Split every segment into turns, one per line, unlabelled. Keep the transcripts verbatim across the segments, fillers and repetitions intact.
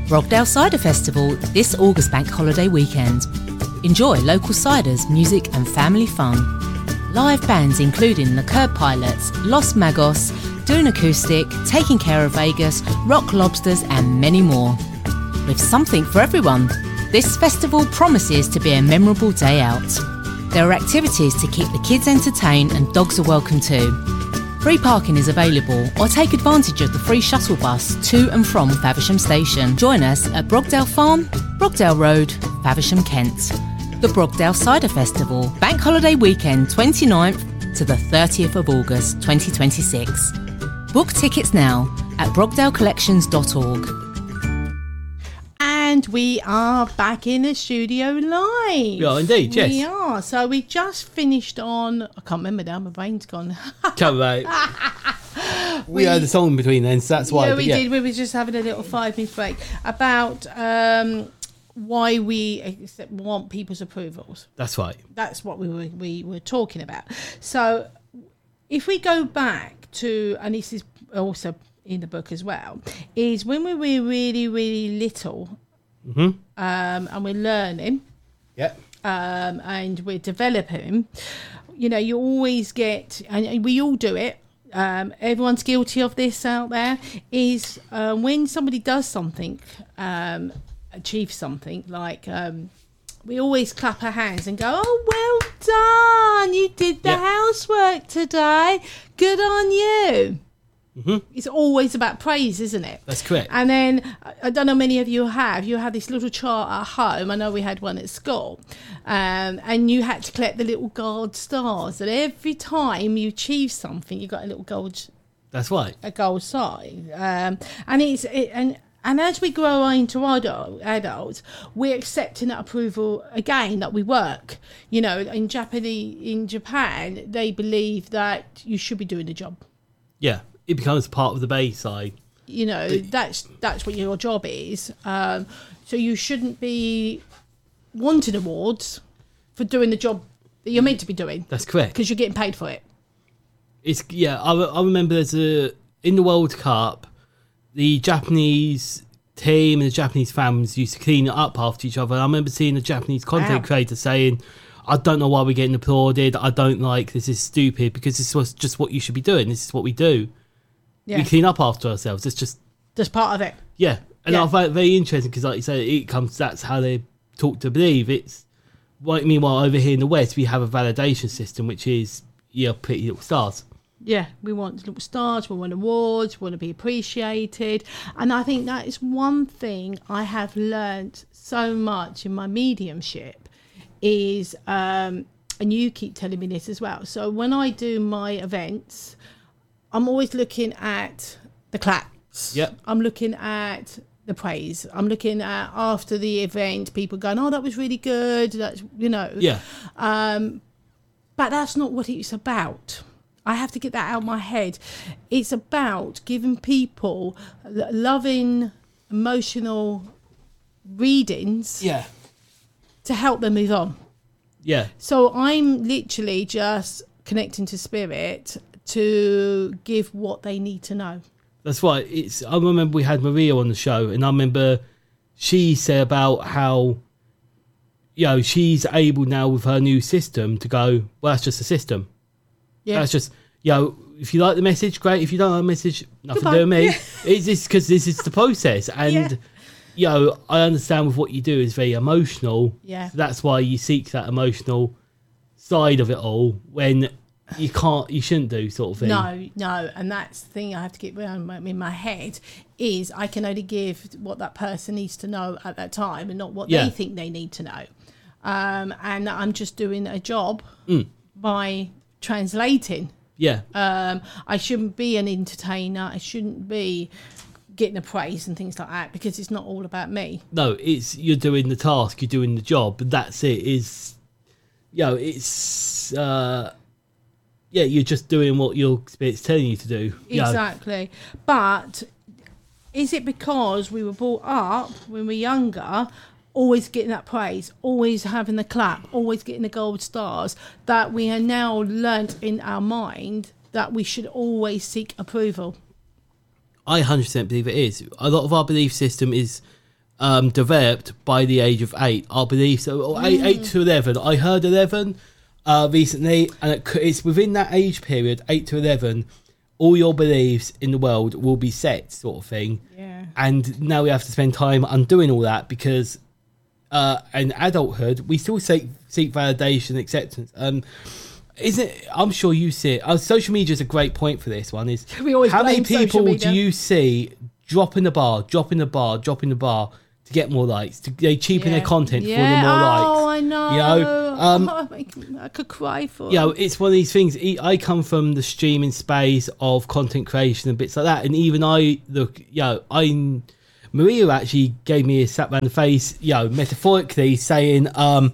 Brogdale Cider Festival this August bank holiday weekend. Enjoy local ciders, music and family fun. Live bands including the Curb Pilots, Los Magos, Dune Acoustic, Taking Care of Vegas, Rock Lobsters and many more. With something for everyone, this festival promises to be a memorable day out. There are activities to keep the kids entertained and dogs are welcome too. Free parking is available, or take advantage of the free shuttle bus to and from Faversham Station. Join us at Brogdale Farm, Brogdale Road, Faversham, Kent. The Brogdale Cider Festival, bank holiday weekend twenty-ninth to the thirtieth of August twenty twenty-six. Book tickets now at brogdale collections dot org.
And we are back in the studio live.
Yeah, indeed, yes.
We are. So we just finished on, I can't remember now, my brain's gone.
Can't wait. we, we had a song between then, so that's why.
Yeah, we
yeah.
did. We were just having a little five minute break about um, why we want people's approvals.
That's right.
That's what we were, we were talking about. So if we go back to, and this is also in the book as well, is when we were really, really little,
mm-hmm.
um, and we're learning,
yeah,
um, and we're developing, you know, you always get, and we all do it, um, everyone's guilty of this out there, is uh, when somebody does something, um, achieve something, like um, we always clap our hands and go, oh, well done, you did the
yeah.
housework today, good on you.
Mm-hmm.
It's always about praise, isn't it?
That's correct.
And then, I don't know many of you have, you had this little chart at home. I know we had one at school. Um, and you had to collect the little gold stars. And every time you achieve something, you got a little gold.
That's right.
A gold sign. Um, and it's it, and and as we grow into adult, adults, we're accepting that approval again, that we work. You know, in Japanese, in Japan, they believe that you should be doing the job.
Yeah. It becomes part of the Bayside.
You know, that's that's what your job is. Um, so you shouldn't be wanting awards for doing the job that you're meant to be doing.
That's correct.
Because you're getting paid for it.
It's yeah. I, I remember there's a in the World Cup, the Japanese team and the Japanese fans used to clean it up after each other. And I remember seeing a Japanese content
Wow.
creator saying, I don't know why we're getting applauded. I don't like this. Is stupid because this was just what you should be doing. This is what we do. Yeah. We clean up after ourselves. It's just
just part of it.
Yeah, and
yeah.
I find it very interesting because, like you say, it comes. That's how they talk to believe. It's like meanwhile over here in the West, we have a validation system, which is yeah, pretty little stars.
Yeah, we want little stars. We want awards. We want to be appreciated, and I think that is one thing I have learnt so much in my mediumship. Is um, and you keep telling me this as well. So when I do my events, I'm always looking at the claps.
Yep.
I'm looking at the praise. I'm looking at after the event, people going, "Oh, that was really good." That's you know.
Yeah.
Um, but that's not what it's about. I have to get that out of my head. It's about giving people loving, emotional readings.
Yeah.
To help them move on.
Yeah.
So I'm literally just connecting to spirit to give what they need to know.
That's right. It's. I remember we had Maria on the show, and I remember she said about how, you know, she's able now with her new system to go, well, that's just a system. Yeah. That's just, you know, if you like the message, great. If you don't like the message, nothing to do with me. Yeah. It's just because this is the process. And, yeah. you know, I understand with what you do is very emotional.
Yeah.
So that's why you seek that emotional side of it all when you can't, you shouldn't do sort of thing.
No, no. And that's the thing I have to get in my head is I can only give what that person needs to know at that time and not what yeah. they think they need to know. Um, and I'm just doing a job mm. by translating.
Yeah.
Um, I shouldn't be an entertainer. I shouldn't be getting the praise and things like that because it's not all about me.
No, it's you're doing the task, you're doing the job, and that's it. Is you know, it's uh, yeah, you're just doing what your spirit's telling you to do.
Exactly. You know. But is it because we were brought up when we were younger, always getting that praise, always having the clap, always getting the gold stars, that we are now learnt in our mind that we should always seek approval?
I one hundred percent believe it is. A lot of our belief system is um, developed by the age of eight, I believe. So or eight,
Mm.
eight to eleven. I heard eleven uh, recently, and it, c- it's within that age period, eight to eleven. All your beliefs in the world will be set, sort of thing.
Yeah.
And now we have to spend time undoing all that because uh, in adulthood we still seek seek validation, acceptance. Um, isn't it, I'm sure you see it. Uh, social media is a great point for this one. Is
We always
how many
blame social
people
media.
do you see dropping the bar, dropping the bar, dropping the bar to get more likes? To, they cheapen
Yeah.
their content
yeah.
for the more likes.
Oh, I know.
You know, um,
oh, I, make- I could cry for
you know,
it.
it's one of these things. e- I come from the streaming space of content creation and bits like that, and even I look, you know, I Maria actually gave me a slap round the face, you know, metaphorically saying, um,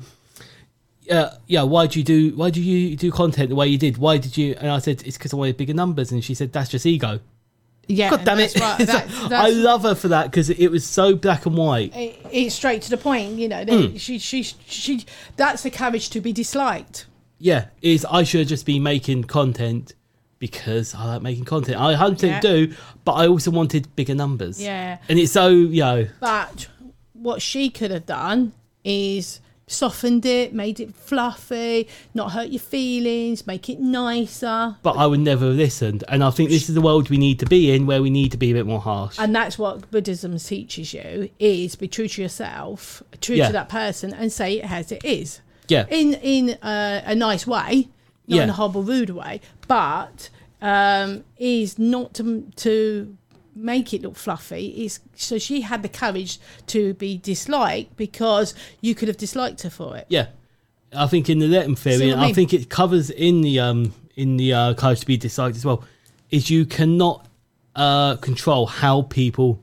uh, yeah, why do you do, why do you do content the way you did? Why did you? And I said, it's because I wanted bigger numbers, and she said, that's just ego.
Yeah,
God damn it!
that's right.
It's
That's-
like,
that's-
I love her for that because it was so black and white.
it- it's straight to the point, you know.
Hmm.
She, she, she. That's the courage to be disliked.
Yeah, is I should just be making content because I like making content. I one hundred percent
Yeah.
do, but I also wanted bigger numbers.
Yeah.
And it's so, you know,
But what she could have done is softened it, made it fluffy, not hurt your feelings, make it nicer.
but I would never have listened. And I think this is the world we need to be in, where we need to be a bit more harsh.
And that's what Buddhism teaches you: is be true to yourself, true
Yeah.
to that person, and say it as it is.
Yeah.
In in a, a nice way, not
Yeah.
in a horrible, rude way, but um, is not to to make it look fluffy. Is so she had the courage to be disliked because you could have disliked her for it.
Yeah. I think in the Letton
See
theory,
what
and
I
I
mean?
think it covers in the um in the uh, courage to be disliked as well, is you cannot uh, control how people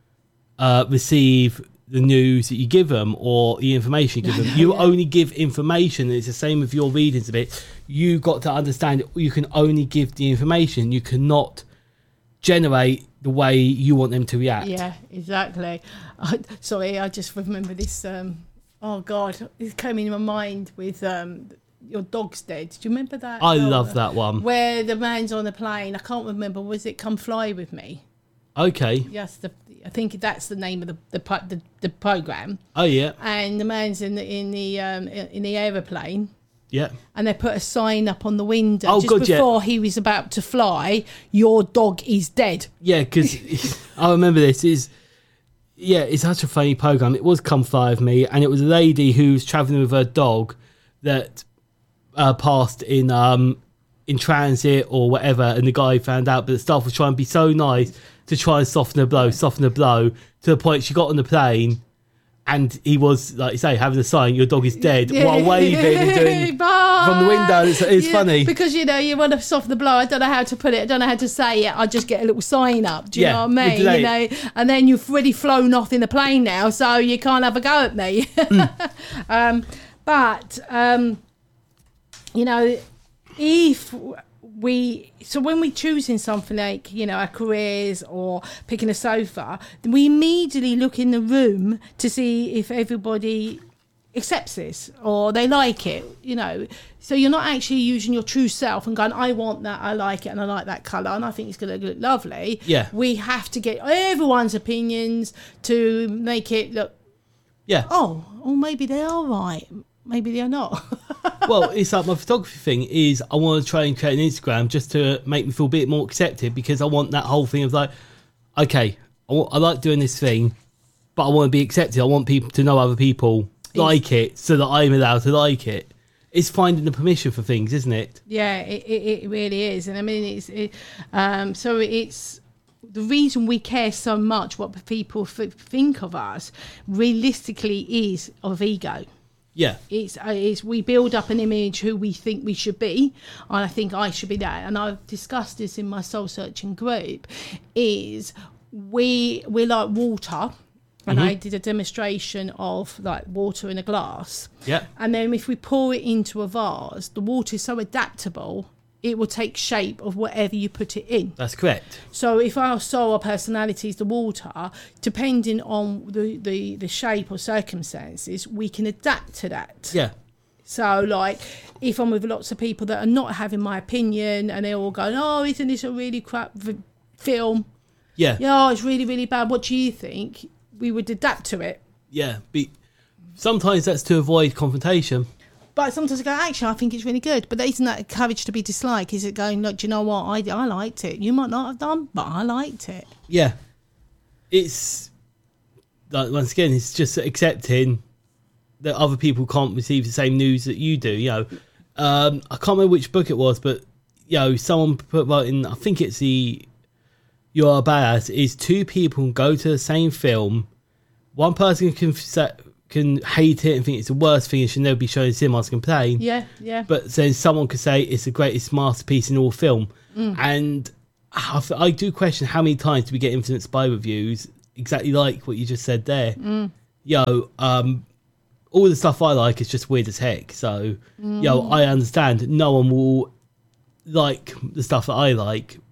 uh, receive the news that you give them or the information you give them. You
yeah.
only give information. It's the same with your readings a bit. You got to understand you can only give the information. You cannot generate the way you want them to react.
Yeah, exactly. I, sorry, I just remember this. Um, oh God, it came into my mind with um, your dog's dead. Do you remember that?
I
Oh,
love that one.
Where the man's on the plane. I can't remember. Was it "Come Fly with Me"?
Okay.
Yes, the I think that's the name of the the pro- the, the program.
Oh yeah.
And the man's in the in the um, in the aeroplane.
Yeah.
And they put a sign up on the window
Oh,
just
God, yeah.
before he was about to fly. Your dog is dead.
Yeah, because I remember this is, yeah, it's such a funny program. It was Come Fly With Me, and it was a lady who was traveling with her dog that uh, passed in um in transit or whatever, and the guy found out, but the staff was trying to be so nice to try and soften the blow, soften the blow to the point she got on the plane. And he was, like you say, having a sign, your dog is dead, while waving and doing
Bye.
from the window. It's, it's
Yeah,
funny.
because you know you want to soften the blow. I don't know how to put it. I don't know how to say it. I just get a little sign up. Do you
Yeah,
know what I mean?
with the
You know, and then you've already flown off in the plane now, so you can't have a go at me.
Mm.
um, but um, you know, if we so when we're choosing something like, you know, our careers or picking a sofa, then we immediately look in the room to see if everybody accepts this or they like it, you know. So you're not actually using your true self and going, I want that, I like it, and I like that colour, and I think it's going to look lovely.
Yeah.
We have to get everyone's opinions to make it look,
Yeah.
oh, oh, maybe they are right, maybe they're not.
Well, it's like my photography thing is I want to try and create an Instagram just to make me feel a bit more accepted, because I want that whole thing of like, okay, I, want, I like doing this thing, but I want to be accepted. I want people to know other people like it so that I'm allowed to like it. It's finding the permission for things, isn't it?
Yeah, it, it, it really is. And I mean, it's it, um, so it's the reason we care so much what people f- think of us realistically is of ego.
Yeah.
It's, uh, it's we build up an image who we think we should be, and I think I should be that. And I've discussed this in my soul searching group. Is we we're like water, and
Mm-hmm.
I did a demonstration of like water in a glass.
Yeah.
And then if we pour it into a vase, the water is so adaptable, it will take shape of whatever you put it in.
That's correct.
So if our soul or personality is the water, depending on the, the, the shape or circumstances, we can adapt to that.
Yeah.
So like if I'm with lots of people that are not having my opinion and they're all going, oh, isn't this a really crap v- film?
Yeah.
Yeah, oh, it's really, really bad. What do you think? we would adapt to it.
Yeah, be, sometimes that's to avoid confrontation.
But sometimes I go, actually, I think it's really good. But isn't that courage to be disliked? Is it going, look, do you know what? I, I liked it. You might not have done, but I liked it.
Yeah. It's, like, once again, it's just accepting that other people can't receive the same news that you do. You know, um, I can't remember which book it was, but, you know, someone put right in, I think it's the You Are a Badass, is two people can go to the same film. One person can can hate it and think it's the worst thing and should never be shown in cinemas, complain.
Yeah, yeah.
But then someone could say it's the greatest masterpiece in all film. Mm. And I, I do question how many times do we get Infinite Spy reviews exactly like what you just said there. Mm. Yo, um, all the stuff I like is just weird as heck. So, mm. yo, I understand no one will like the stuff that I like,